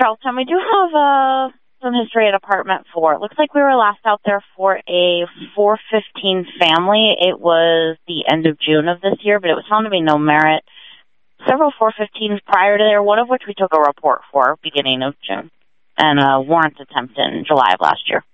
Charleston, we do have some history at apartment 4. It looks like we were last out there for a 415 family. It was the end of June of this year, but it was found to be no merit. Several 415s prior to there, one of which we took a report for beginning of June, and a warrant attempt in July of last year.